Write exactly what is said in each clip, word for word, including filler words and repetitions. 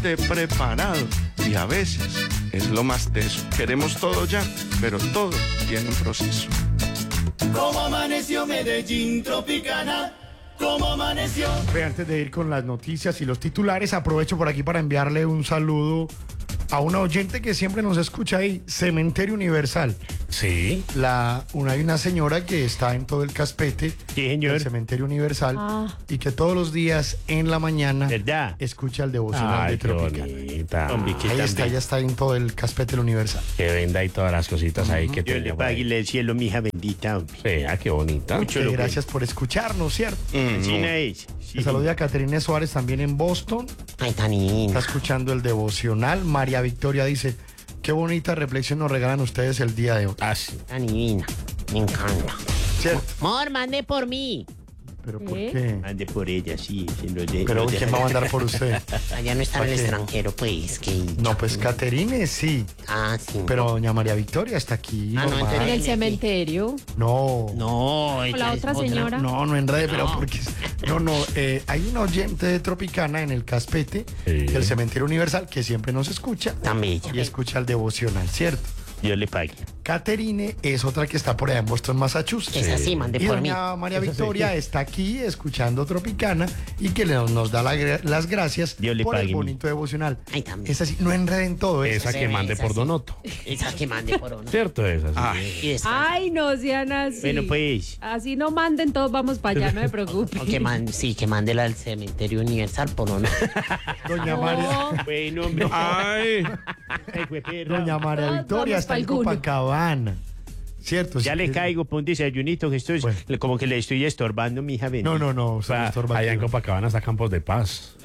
esté preparado. Y a veces es lo más teso. Queremos todo ya, pero todo tiene un proceso. ¿Cómo amaneció Medellín Tropicana? ¿Cómo amaneció? Antes de ir con las noticias y los titulares, aprovecho por aquí para enviarle un saludo a una oyente que siempre nos escucha ahí, Cementerio Universal. Sí. La, una, hay una señora que está en todo el Caspete, Sí, señor. del Cementerio Universal, Ah. y que todos los días en la mañana ¿Verdad? escucha el devocional Ay, de qué Tropicana. bonita. Hombre, qué Ahí tan está, bello. ya está en todo el Caspete del Universal. Que venda y todas las cositas ahí que Dios le tenemos pague ahí. el cielo, mija bendita, hombre. Vea, qué bonita. Mucho Eh, lo gracias por escucharnos, ¿cierto? Mm, Así no. no es. Sí. Le saludo a Caterina Suárez también en Boston. Ay, tan linda. Está escuchando el devocional. María Victoria dice, qué bonita reflexión nos regalan ustedes el día de hoy. Ah, sí. Tan divina. Me encanta. ¿Cierto? Amor, mande por mí. ¿Pero por ¿Eh? qué? Ande por ella, sí. se lo de- ¿Pero lo de- quién va a mandar por usted? Allá no está en ¿Para el qué? extranjero, pues. Que... No, pues Caterine sí, Ah, sí. pero doña María Victoria está aquí. Ah, no, normal. entonces- En el cementerio. No, No, O ella la es otra señora. no, no enrede, pero porque... No, no, eh, hay un oyente de Tropicana en el Caspete, Sí. del Cementerio Universal, que siempre nos escucha Tan bella. y escucha el devocional, ¿cierto? Dios le pague. Caterine es otra que está por allá en Boston, Massachusetts. Es así, mande Y por mí. doña María Victoria está aquí escuchando Tropicana y que le- nos da la gra- las gracias Dios le por pague, el bonito devocional. Ay, también. Es así, no enreden todo eso. Esa se que ve, mande esa por sí. Donoto. Esa que mande por uno. ¿Cierto? Esa sí. Y descansa. Ay, no sean así. Bueno, pues. Así no manden, todos vamos para allá, no me preocupen. O que man- sí, que mándela al cementerio universal por uno. Doña María, No, Bueno, hombre. Ay, Ay, fue perra. doña María Todos Victoria vamos está en pa'l culo. Copacabana. ¿Cierto? Ya Sí, le que- caigo por un desayunito que estoy Bueno. como que le estoy estorbando, mija bendita. No, no, no. se Pa- nos estorba allá en aquí. Copacabana está Campos de Paz.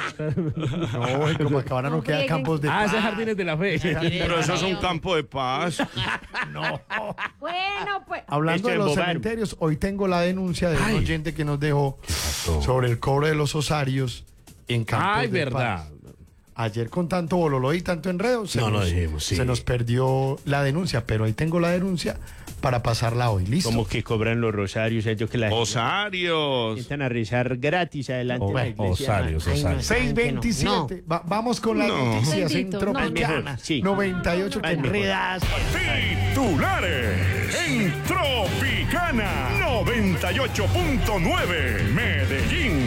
No, en Copacabana no No queda frieguen. campos de Ah, paz. ese Jardines de la Fe. pero eso es un campo de paz. No. bueno, pues. Hablando Esto de es los bobar. cementerios, hoy tengo la denuncia de un oyente que nos dejó sobre el cobro de los osarios en campos Ay, de verdad. paz. Ayer con tanto bololo y tanto enredo se, No, no nos, dijimos, sí. se nos perdió la denuncia, pero ahí tengo la denuncia para pasarla hoy. ¿Listo? Como que cobran los rosarios, ellos que la gente Osarios. empiezan a rezar gratis adelante O- de la iglesia. Osarios, Ay, no, Osarios. seis veintisiete. Va- vamos con las No. noticias en Bendito, no, Tropicana. mejor, sí. noventa y ocho que Ay, mejor. enredas. Titulares en Tropicana noventa y ocho punto nueve Medellín.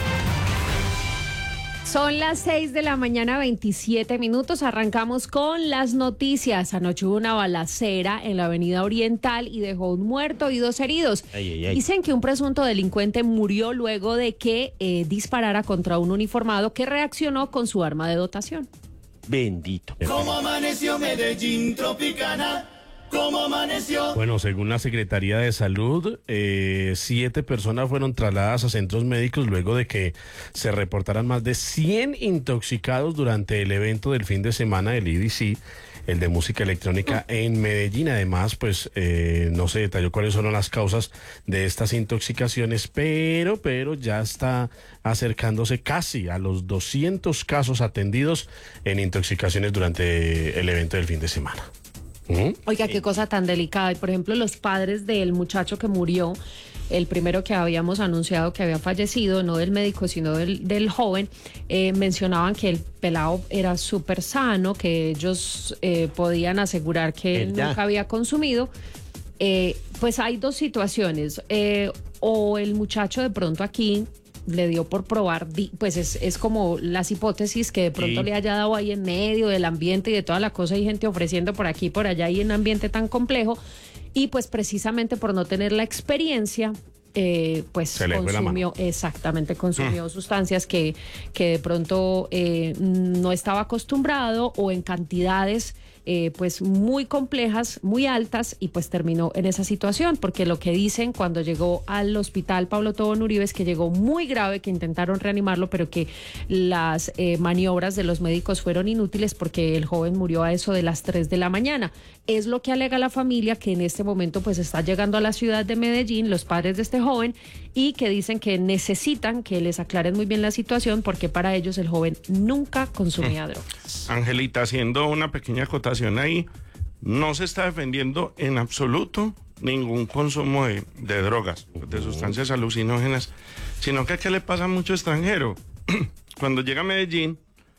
Son las seis de la mañana, veintisiete minutos. Arrancamos con las noticias. Anoche hubo una balacera en la avenida Oriental y dejó un muerto y dos heridos. Ay, ay, ay. Dicen que un presunto delincuente murió luego de que eh, disparara contra un uniformado que reaccionó con su arma de dotación. Bendito. ¿Cómo amaneció Medellín Tropicana? ¿Cómo amaneció? Bueno, según la Secretaría de Salud, eh, siete personas fueron trasladadas a centros médicos luego de que se reportaran más de cien intoxicados durante el evento del fin de semana del E D C, el de música electrónica en Medellín. Además, pues eh, no se detalló cuáles son las causas de estas intoxicaciones, pero, pero ya está acercándose casi a los doscientos casos atendidos en intoxicaciones durante el evento del fin de semana. ¿Mm? Oiga, qué cosa tan delicada. Y por ejemplo, los padres del muchacho que murió, el primero que habíamos anunciado que había fallecido, no del médico, sino del, del joven, eh, mencionaban que el pelado era súper sano, que ellos eh, podían asegurar que él ¿Verdad? nunca había consumido. Eh, pues hay dos situaciones. Eh, o el muchacho de pronto aquí le dio por probar, di- pues es, es como las hipótesis que de pronto Sí. le haya dado ahí en medio del ambiente y de toda la cosa, hay gente ofreciendo por aquí y por allá y en un ambiente tan complejo, y pues precisamente por no tener la experiencia, eh, pues Se le fue la consumió, exactamente, consumió sustancias que, que de pronto eh, no estaba acostumbrado o en cantidades eh, pues muy complejas, muy altas, y pues terminó en esa situación, porque lo que dicen cuando llegó al hospital Pablo Tobón Uribe es que llegó muy grave, que intentaron reanimarlo, pero que las eh, maniobras de los médicos fueron inútiles porque el joven murió a eso de las tres de la mañana. Es lo que alega la familia, que en este momento pues está llegando a la ciudad de Medellín, los padres de este joven, y que dicen que necesitan que les aclaren muy bien la situación, porque para ellos el joven nunca consumía drogas. Angelita, haciendo una pequeña acotación ahí, no se está defendiendo en absoluto ningún consumo de, de drogas, de sustancias alucinógenas, sino que ¿qué le pasa a mucho extranjero? Cuando llega a Medellín,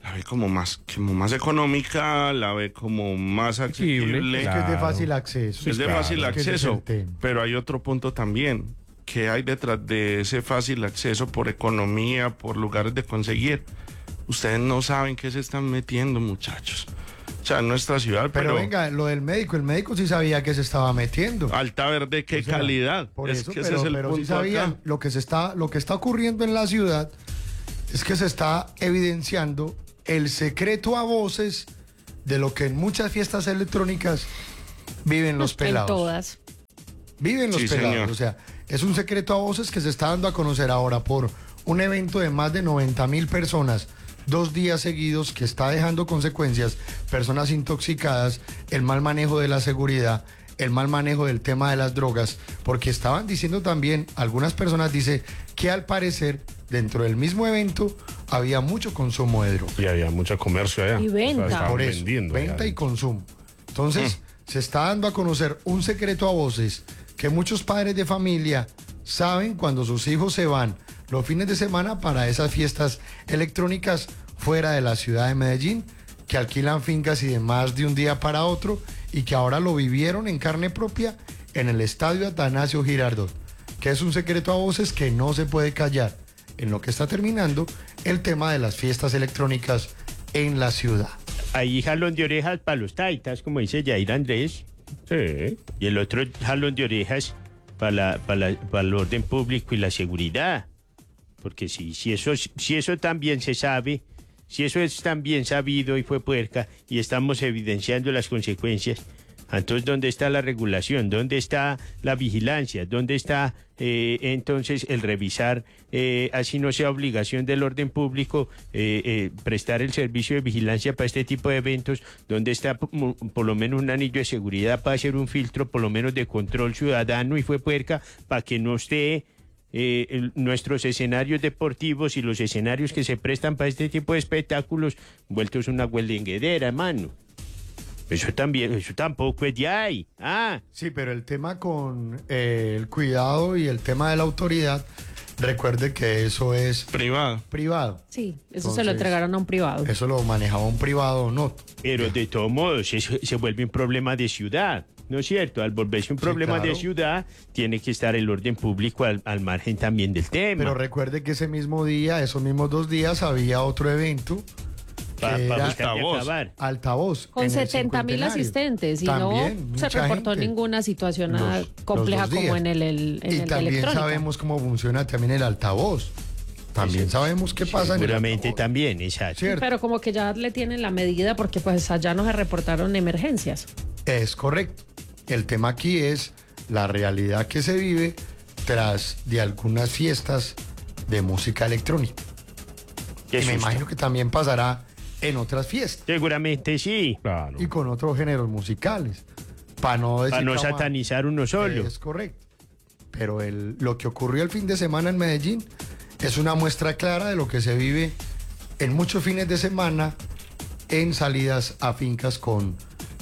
la ve como más, como más económica, la ve como más Asequible, asequible. Es que es de Claro. fácil acceso. Es de claro, fácil es que ese es acceso, el tema. pero hay otro punto también, que hay detrás de ese fácil acceso por economía, por lugares de conseguir. Ustedes no saben qué se están metiendo, muchachos. O sea, en nuestra ciudad, Pero, pero, venga, lo del médico, el médico sí sabía que se estaba metiendo. Alta Verde, qué O sea, calidad. Por es eso, que pero, ese es el pero sí punto sabían, acá. lo que se está, lo que está ocurriendo en la ciudad es que se está evidenciando el secreto a voces de lo que en muchas fiestas electrónicas viven los En pelados. todas. Viven los Sí, pelados. señor. O sea, es un secreto a voces que se está dando a conocer ahora por un evento de más de noventa mil personas, dos días seguidos, que está dejando consecuencias, personas intoxicadas, el mal manejo de la seguridad, el mal manejo del tema de las drogas, porque estaban diciendo también, algunas personas dicen que al parecer dentro del mismo evento había mucho consumo de drogas. Y había mucho comercio allá. Y venta. estaban Por eso, vendiendo allá. venta y consumo. Entonces, se está dando a conocer un secreto a voces que muchos padres de familia saben cuando sus hijos se van los fines de semana para esas fiestas electrónicas fuera de la ciudad de Medellín, que alquilan fincas y demás de un día para otro y que ahora lo vivieron en carne propia en el estadio Atanasio Girardot, que es un secreto a voces que no se puede callar en lo que está terminando el tema de las fiestas electrónicas en la ciudad. Ahí jalón de orejas para los taitas, como dice Jair Andrés. Sí. Y el otro jalón de orejas para, la, para, la- para el orden público y la seguridad. Porque si, si, eso, si eso también se sabe, si eso es tan bien sabido y fue puerca y estamos evidenciando las consecuencias, entonces ¿dónde está la regulación? ¿Dónde está la vigilancia? ¿Dónde está eh, entonces el revisar, eh, así no sea obligación del orden público, eh, eh, prestar el servicio de vigilancia para este tipo de eventos? ¿Dónde está por, por lo menos un anillo de seguridad para hacer un filtro, por lo menos de control ciudadano y fue puerca, para que no esté eh, el- nuestros escenarios deportivos y los escenarios que se prestan para este tipo de espectáculos vueltos una huelenguedera, hermano? Eso también, eso tampoco es de ahí. Ah, Sí, pero el tema con eh, el cuidado y el tema de la autoridad, recuerde que eso es Privado. privado. Sí, eso se Entonces, lo entregaron a un privado. Eso lo manejaba un privado, no. pero de todos modos, eso se vuelve un problema de ciudad, ¿no es cierto? Al volverse un Sí, problema claro. de ciudad, tiene que estar el orden público al, al margen también del tema. Pero recuerde que ese mismo día, esos mismos dos días, había otro evento para que era Altavoz. acabar. altavoz. Con en el setenta mil cincuentenario. asistentes y También, no se mucha reportó gente. ninguna situación nada Los- los compleja dos días. como en el, el- en Y el de también electrónica. sabemos cómo funciona también el altavoz. También sabemos qué pasa en el Seguramente altavoz. también, exacto. ¿Cierto? Pero como que ya le tienen la medida porque pues allá no se reportaron emergencias. Es correcto. El tema aquí es la realidad que se vive tras de algunas fiestas de música electrónica. Qué Y me susto. imagino que también pasará en otras fiestas Seguramente sí, Claro. y con otros géneros musicales. Para no decir para no que vamos a- satanizar uno solo. Es correcto. Pero el, lo que ocurrió el fin de semana en Medellín es una muestra clara de lo que se vive en muchos fines de semana en salidas a fincas con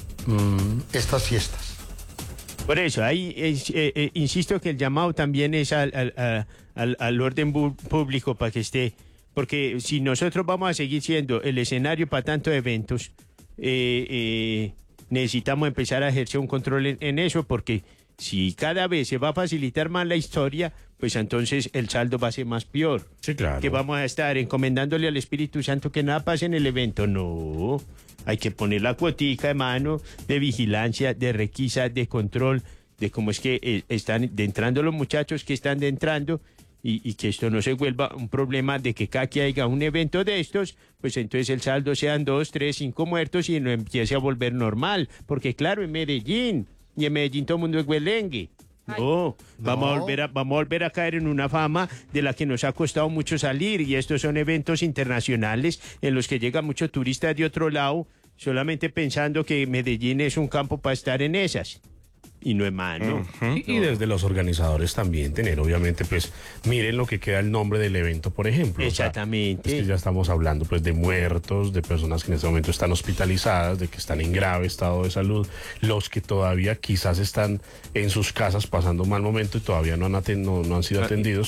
mm, estas fiestas. Por eso, ahí es, eh, eh, insisto que el llamado también es al, al- a- al- al orden bu- público para que esté, porque si nosotros vamos a seguir siendo el escenario para tantos eventos, eh, eh, necesitamos empezar a ejercer un control en, en eso, porque si cada vez se va a facilitar más la historia, pues entonces el saldo va a ser más peor. Sí, claro. Que vamos a estar encomendándole al Espíritu Santo que nada pase en el evento. No, hay que poner la cuotica de mano de vigilancia, de requisa, de control, de cómo es que eh, están de entrando los muchachos que están de entrando y, y que esto no se vuelva un problema de que cada que haya un evento de estos, pues entonces el saldo sean dos, tres, cinco muertos y no empiece a volver normal. Porque claro, en Medellín, y en Medellín todo el mundo es huelengue. No, vamos a No. volver a, vamos a volver a caer en una fama de la que nos ha costado mucho salir y estos son eventos internacionales en los que llega mucho turista de otro lado solamente pensando que Medellín es un campo para estar en esas. Y no es mano. Y, y desde los organizadores también tener, obviamente, pues, miren lo que queda el nombre del evento, por ejemplo. O sea, Exactamente. es que ya estamos hablando, pues, de muertos, de personas que en este momento están hospitalizadas, de que están en grave estado de salud, los que todavía quizás están en sus casas pasando un mal momento y todavía no han, aten- no, no han sido atendidos.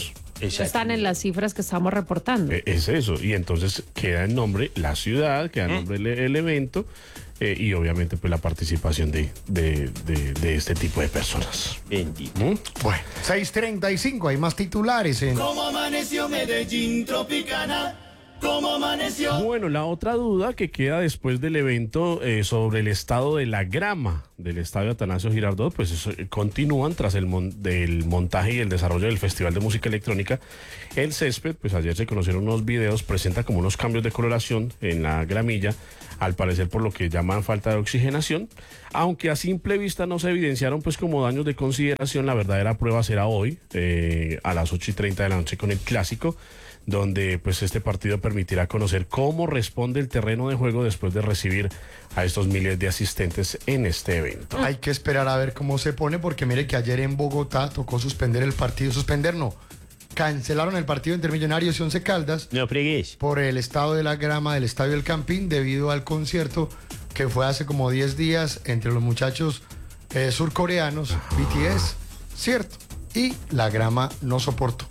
Están en las cifras que estamos reportando. Eh, Es eso, y entonces queda en nombre la ciudad, queda en nombre el, el evento eh, y obviamente pues la participación de, de, de- de este tipo de personas. Bendito. ¿Mm? Bueno, seis treinta y cinco, hay más titulares en... ¿Cómo amaneció Medellín Tropicana? ¿Cómo amaneció? Bueno, la otra duda que queda después del evento eh, sobre el estado de la grama del estadio Atanasio Girardot, pues eso, eh, continúan tras el mon- del montaje y el desarrollo del Festival de Música Electrónica. El césped, pues ayer se conocieron unos videos, presenta como unos cambios de coloración en la gramilla, al parecer por lo que llaman falta de oxigenación, aunque a simple vista no se evidenciaron pues como daños de consideración. La verdadera prueba será hoy eh, a las ocho y treinta de la noche con el clásico, donde pues este partido permitirá conocer cómo responde el terreno de juego después de recibir a estos miles de asistentes en este evento. Hay que esperar a ver cómo se pone, porque mire que ayer en Bogotá tocó suspender el partido. Suspender no, cancelaron el partido entre Millonarios y Once Caldas No fregues. por el estado de la grama del Estadio El Campín debido al concierto que fue hace como diez días entre los muchachos eh, surcoreanos, B T S, cierto, y la grama no soportó.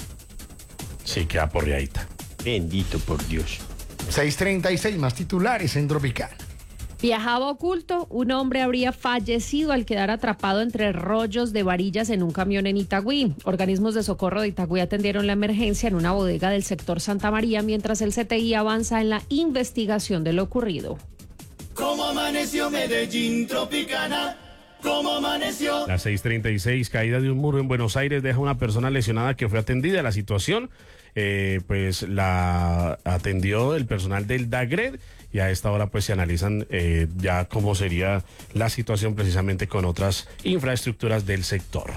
Sí, queda porreadita. Bendito por Dios. seis treinta y seis, más titulares en Tropicana. Viajaba oculto, un hombre habría fallecido al quedar atrapado entre rollos de varillas en un camión en Itagüí. Organismos de socorro de Itagüí atendieron la emergencia en una bodega del sector Santa María, mientras el C T I avanza en la investigación de lo ocurrido. ¿Cómo amaneció Medellín Tropicana? ¿Cómo amaneció? Las seis treinta y seis, caída de un muro en Buenos Aires deja una persona lesionada que fue atendida. La situación, eh, pues la atendió el personal del DAGRED y a esta hora pues se analizan eh, ya cómo sería la situación precisamente con otras infraestructuras del sector.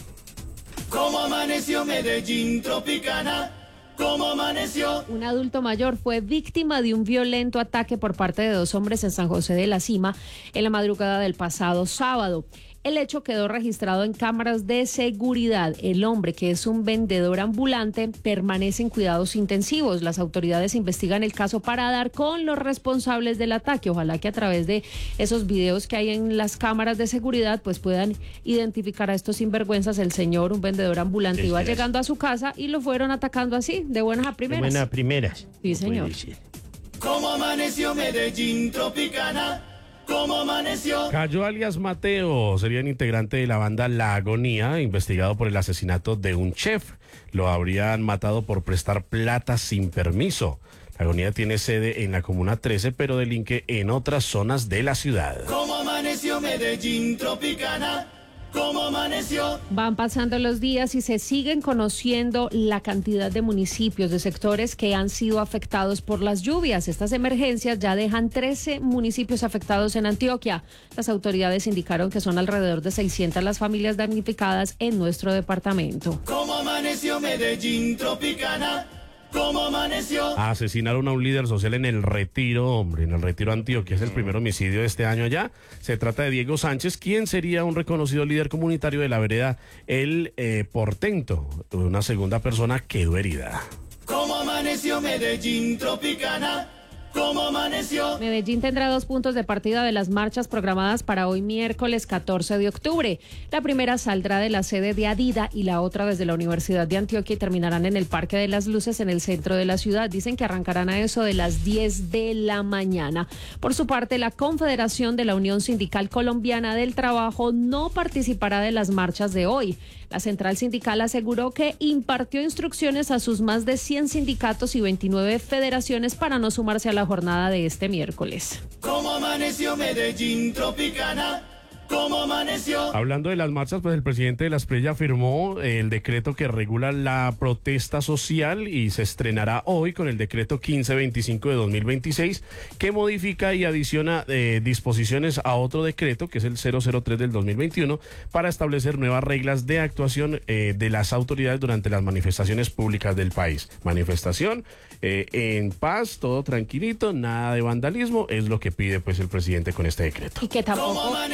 ¿Cómo amaneció Medellín Tropicana? ¿Cómo amaneció? Un adulto mayor fue víctima de un violento ataque por parte de dos hombres en San José de la Cima en la madrugada del pasado sábado. El hecho quedó registrado en cámaras de seguridad. El hombre, que es un vendedor ambulante, permanece en cuidados intensivos. Las autoridades investigan el caso para dar con los responsables del ataque. Ojalá que a través de esos videos que hay en las cámaras de seguridad pues puedan identificar a estos sinvergüenzas. El señor, un vendedor ambulante, iba llegando a su casa y lo fueron atacando así, de buenas a primeras. Buenas primeras. Sí, No señor. puede ser. ¿Cómo amaneció Medellín Tropicana? ¿Cómo amaneció? Cayo alias Mateo, sería un integrante de la banda La Agonía, investigado por el asesinato de un chef. Lo habrían matado por prestar plata sin permiso. La Agonía tiene sede en la Comuna trece, pero delinque en otras zonas de la ciudad. ¿Cómo amaneció Medellín Tropicana? ¿Cómo amaneció? Van pasando los días y se siguen conociendo la cantidad de municipios, de sectores que han sido afectados por las lluvias. Estas emergencias ya dejan trece municipios afectados en Antioquia. Las autoridades indicaron que son alrededor de seiscientas las familias damnificadas en nuestro departamento. ¿Cómo amaneció Medellín Tropicana? ¿Cómo amaneció? Asesinaron a un líder social en el Retiro, hombre, en el Retiro Antioquia. Es el primer homicidio de este año allá. Se trata de Diego Sánchez, quien sería un reconocido líder comunitario de la vereda El eh, Portento. Una segunda persona quedó herida. ¿Cómo amaneció Medellín Tropicana? ¿Cómo amaneció? Medellín tendrá dos puntos de partida de las marchas programadas para hoy miércoles catorce de octubre. La primera saldrá de la sede de Adida y la otra desde la Universidad de Antioquia y terminarán en el Parque de las Luces en el centro de la ciudad. Dicen que arrancarán a eso de las diez de la mañana. Por su parte, la Confederación de la Unión Sindical Colombiana del Trabajo no participará de las marchas de hoy. La central sindical aseguró que impartió instrucciones a sus más de cien sindicatos y veintinueve federaciones para no sumarse a la jornada de este miércoles. ¿Cómo amaneció Medellín Tropicana? ¿Cómo amaneció? Hablando de las marchas, pues el presidente de la Esprella firmó el decreto que regula la protesta social y se estrenará hoy con el decreto quince veinticinco de dos mil veintiséis, que modifica y adiciona eh, disposiciones a otro decreto, que es el cero cero tres del dos mil veintiuno, para establecer nuevas reglas de actuación eh, de las autoridades durante las manifestaciones públicas del país. Manifestación eh, en paz, todo tranquilito, nada de vandalismo, es lo que pide pues el presidente con este decreto. Y que ¿Cómo tampoco... amaneció?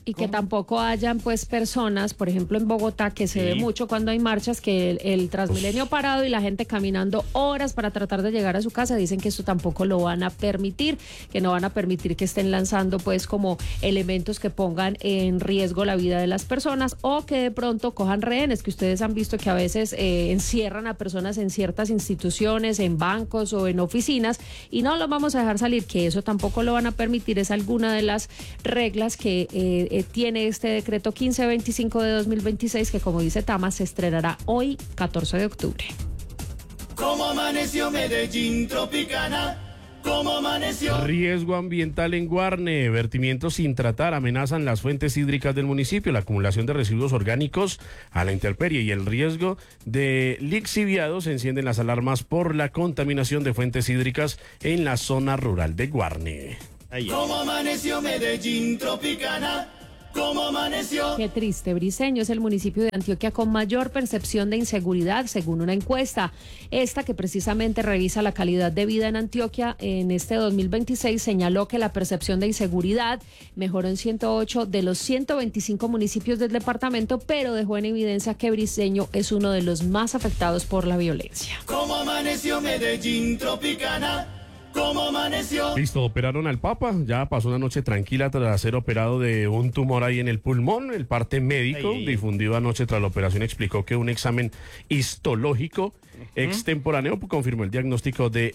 Y que tampoco hayan pues personas, por ejemplo en Bogotá, que se Sí. ve mucho cuando hay marchas, que el, el Transmilenio parado y la gente caminando horas para tratar de llegar a su casa, dicen que esto tampoco lo van a permitir, que no van a permitir que estén lanzando pues como elementos que pongan en riesgo la vida de las personas o que de pronto cojan rehenes, que ustedes han visto que a veces eh, encierran a personas en ciertas instituciones, en bancos o en oficinas, y no los vamos a dejar salir, que eso tampoco lo van a permitir. Es alguna de las reglas que eh, eh, tiene este decreto quince veinticinco de dos mil veintiséis, que como dice Tama, se estrenará hoy, catorce de octubre. ¿Cómo amaneció Medellín Tropicana? ¿Cómo amaneció? Riesgo ambiental en Guarne. Vertimientos sin tratar amenazan las fuentes hídricas del municipio. La acumulación de residuos orgánicos a la intemperie y el riesgo de lixiviados encienden las alarmas por la contaminación de fuentes hídricas en la zona rural de Guarne. Ahí. ¿Cómo amaneció Medellín Tropicana? ¿Cómo amaneció? Qué triste. Briceño es el municipio de Antioquia con mayor percepción de inseguridad, según una encuesta. Esta, que precisamente revisa la calidad de vida en Antioquia en este dos mil veintiséis, señaló que la percepción de inseguridad mejoró en ciento ocho de los ciento veinticinco municipios del departamento, pero dejó en evidencia que Briceño es uno de los más afectados por la violencia. ¿Cómo amaneció Medellín Tropicana? ¿Cómo amaneció? Listo, operaron al Papa. Ya pasó una noche tranquila tras ser operado de un tumor ahí en el pulmón. El parte médico, Ay, ay. difundido anoche tras la operación, explicó que un examen histológico extemporáneo confirmó el diagnóstico de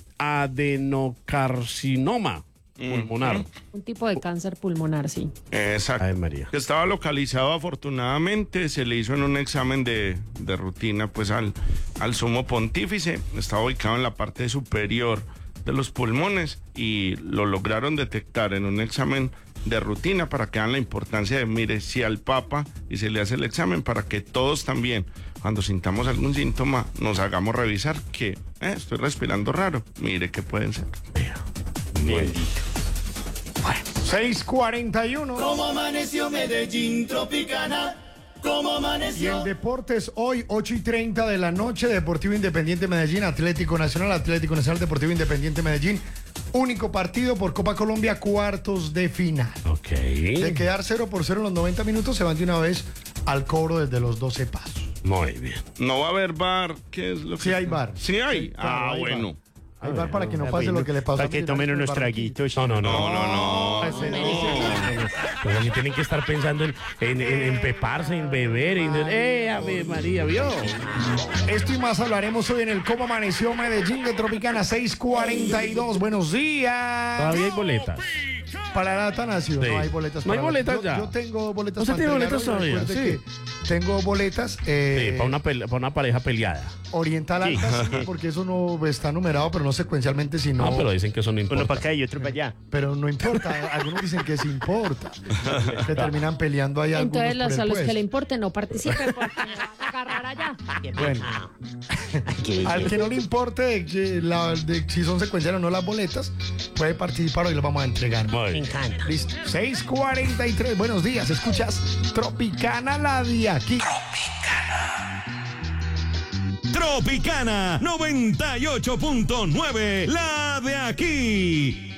adenocarcinoma pulmonar. Un tipo de cáncer pulmonar, sí. Exacto. Ay, María. Que estaba localizado afortunadamente, se le hizo en un examen de, de rutina pues al, al sumo pontífice. Estaba ubicado en la parte superior de los pulmones y lo lograron detectar en un examen de rutina, para que vean la importancia de, mire, si al Papa y se le hace el examen, para que todos también, cuando sintamos algún síntoma, nos hagamos revisar que eh, estoy respirando raro, mire qué pueden ser. Bendito. seis cuarenta y uno. ¿Cómo amaneció Medellín Tropicana? ¿Cómo Y amaneció? en deportes, hoy, ocho y treinta de la noche, Deportivo Independiente Medellín, Atlético Nacional, Atlético Nacional, Deportivo Independiente Medellín. Único partido por Copa Colombia, cuartos de final. Ok. De quedar cero por cero en los noventa minutos, se van de una vez al cobro desde los doce pasos. Muy bien. No va a haber bar, ¿qué es lo que? Sí hay bar. Sí hay. Sí, claro, ah, hay bar. bueno. Hay bar para que no pase Bueno, lo que le pasó para a que Millonarios tomen con unos Barranquilla. traguitos. No, no, no. No, no, no. Ese no. Pues así tienen que estar pensando en, en, en empeparse, en beber, en... ¡Eh, Ave María, vio! Esto y más hablaremos hoy en el Cómo Amaneció Medellín de Tropicana, seis cuarenta y dos. Buenos días. Todavía hay boletas. Para el Atanasio, Sí. no hay boletas. No hay para- boletas yo, ya. Yo tengo boletas. ¿Usted para tiene entregar boletas hoy. todavía? Recuerde Sí. que tengo boletas eh, Sí, para una, pele- para una pareja peleada. Oriental Sí. Altas, porque eso no está numerado, pero no secuencialmente, sino. No, pero dicen que eso no Uno importa. para acá y otro para allá. Pero no importa, algunos dicen que sí importa. Se terminan peleando ahí algunos Entonces, por los, el a los que puesto. le importe no participen porque me van a agarrar allá. Bueno, Qué al belleza. que no le importe de, que la- de si son secuenciales o no las boletas, puede participar, hoy las vamos a entregar. Muy Me bien. encanta. Listo. seis cuarenta y tres. Buenos días. Escuchas Tropicana, la de aquí. Tropicana noventa y ocho punto nueve, la de aquí.